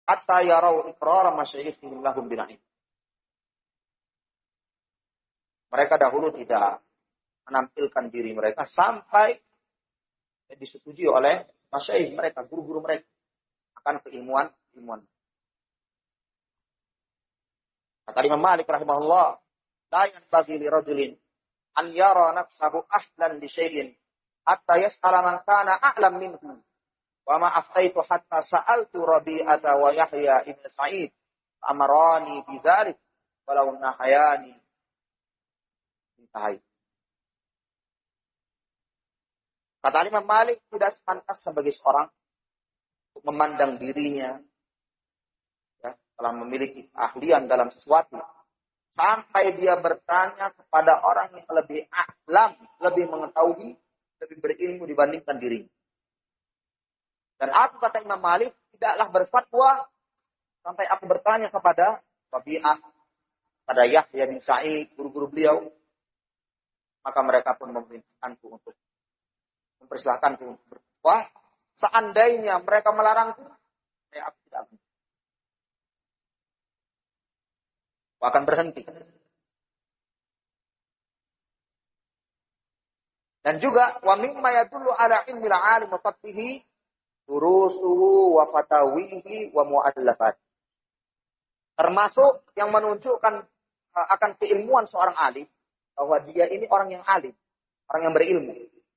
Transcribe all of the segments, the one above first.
hatta yarau iqrar masyayikhihim lahum bina'im. Mereka dahulu tidak menampilkan diri mereka sampai disetujui oleh masyayikh mereka, guru-guru mereka akan keilmuan. Kata Imam Malik rahimahullah, la yanbaghi li rajulin an yara nafsahu ahlan li syai'in hatta yas'ala man kana a'lam minhu. Wa ma aftaitu hatta sa'altu Rabi'ata wa Yahya ibn Sa'id amarani bidzalik walau nahayani. Kata Imam Malik, tidak sepantas sebagai seorang untuk memandang dirinya ya, telah memiliki keahlian dalam sesuatu sampai dia bertanya kepada orang yang lebih ahlam, lebih mengetahui, lebih berilmu dibandingkan dirinya. Dan aku, kata Imam Malik, tidaklah berfatwa sampai aku bertanya kepada Rabi'ah, pada Yahya bin Sa'id, guru-guru beliau. Maka mereka pun memerintahkanku untuk mempersilahkanku untuk berfatwa. Seandainya mereka melarangku, saya tidak akan berhenti. Dan juga wa mimma yadullu ala ilmi al-alim wa fatihi durusuhu wa fatawihi wa mu'allafat. Termasuk yang menunjukkan akan keilmuan seorang alim, bahwa dia ini orang yang alim, orang yang berilmu.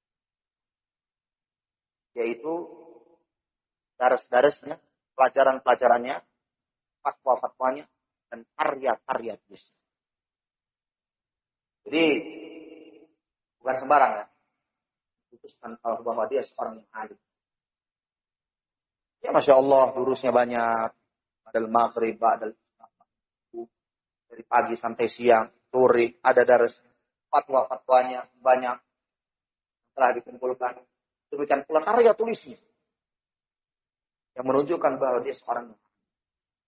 Yaitu daras-darasnya, pelajaran-pelajarannya, fatwa-fatwanya, dan karya-karya tulisnya. Jadi bukan sembarang ya, putuskan bahwa dia seorang yang alim. Ya Masya Allah, durusnya banyak. Ba'dal maghrib, ba'dal dari pagi sampai siang, sore, ada daras fatwa-fatwanya banyak telah dikumpulkan. Demikian pula karya tulisnya yang menunjukkan bahwa dia seorang yang